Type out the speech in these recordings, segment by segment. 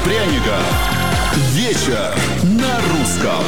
пряника. Вечер на русском.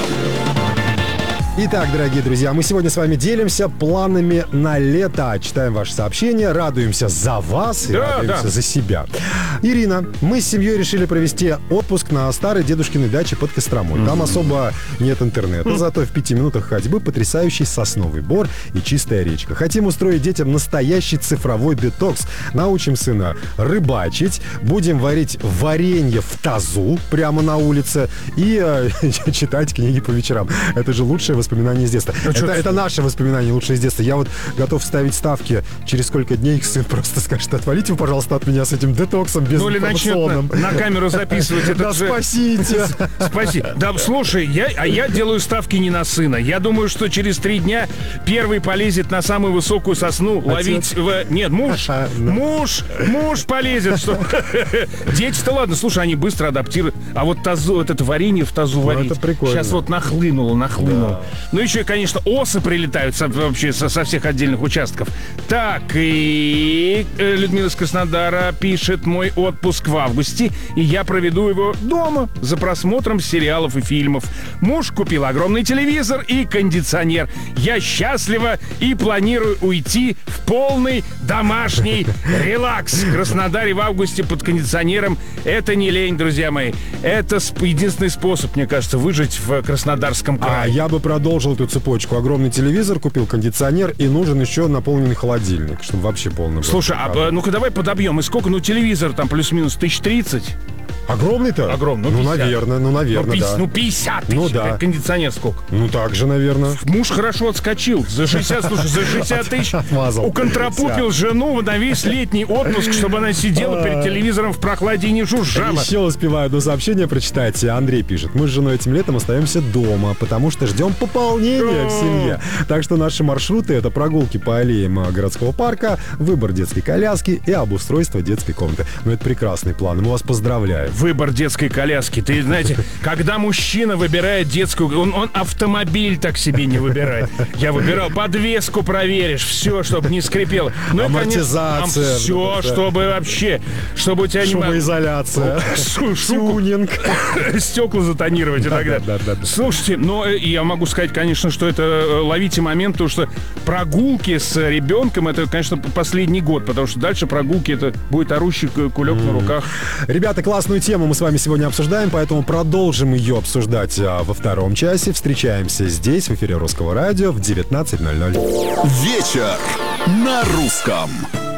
Итак, дорогие друзья, мы сегодня с вами делимся планами на лето. Читаем ваши сообщения, радуемся за вас и радуемся за себя. Ирина, мы с семьей решили провести отпуск на старой дедушкиной даче под Костромой. Там особо нет интернета, зато в 5 минутах ходьбы потрясающий сосновый бор и чистая речка. Хотим устроить детям настоящий цифровой детокс. Научим сына рыбачить, будем варить варенье в тазу прямо на улице и читать книги по вечерам. Это же лучшее воспоминание из детства. Это наше воспоминание лучшее из детства. Я вот готов ставить ставки, через сколько дней сын просто скажет: отвалите вы, пожалуйста, от меня с этим детоксом безинформационным. Ну или начнет на камеру записывать. Да спасите. Спаси. Да, слушай, я делаю ставки не на сына. Я думаю, что через 3 дня первый полезет на самую высокую сосну ловить... Нет, муж полезет. Дети-то ладно, слушай, они быстро адаптируют. А вот это варенье в тазу варить. Это прикольно. Сейчас вот нахлынуло. Да. Ну, еще, конечно, осы прилетают вообще со всех отдельных участков. Так, и Людмила из Краснодара пишет: мой отпуск в августе, и я проведу его дома за просмотром сериалов и фильмов. Муж купил огромный телевизор и кондиционер. Я счастлива и планирую уйти в полный домашний релакс. В Краснодаре в августе под кондиционером — это не лень, друзья мои. Это единственный способ, мне кажется, выжить в Краснодарском крае. Я бы продолжил эту цепочку. Огромный телевизор, купил кондиционер, и нужен еще наполненный холодильник, чтобы вообще полный был. Слушай, ну-ка давай подобьем. И сколько, телевизор там плюс-минус 1030? Огромный-то? Огромный. Ну, наверное, да. 50 тысяч. Ну, да. Кондиционер сколько? Ну, так же, наверное. Муж хорошо отскочил. За 60 тысяч отмазал. Уконтропупил жену на весь летний отпуск, чтобы она сидела перед телевизором в прохладе и не жужжала. Еще успеваю одно сообщение прочитать. Андрей пишет: мы с женой этим летом остаемся дома, потому что ждем пополнения в семье. Так что наши маршруты — это прогулки по аллеям городского парка, выбор детской коляски и обустройство детской комнаты. Ну, это прекрасный план. Мы вас поздравляем. Выбор детской коляски. Ты знаете, когда мужчина выбирает детскую... Он автомобиль так себе не выбирает. Я выбирал подвеску, проверишь, все, чтобы не скрипело. Ну, амортизация. Все, чтобы вообще... Чтобы у тебя не... Шумоизоляция. Тюнинг. Стекла затонировать и так далее. Да. Слушайте, я могу сказать, конечно, что это ловите момент, потому что прогулки с ребенком — это, конечно, последний год, потому что дальше прогулки — это будет орущий кулек на руках. Ребята, классную тему мы с вами сегодня обсуждаем, поэтому продолжим ее обсуждать во втором часе. Встречаемся здесь, в эфире Русского радио, в 19:00. Вечер на русском.